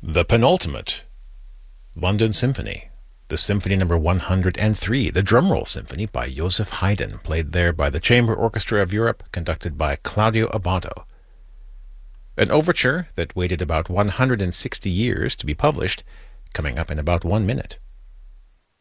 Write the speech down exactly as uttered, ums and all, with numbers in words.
The penultimate, London Symphony, the Symphony Number one hundred three, the Drumroll Symphony by Joseph Haydn, played there by the Chamber Orchestra of Europe, conducted by Claudio Abbado. An overture that waited about one hundred sixty years to be published, coming up in about one minute.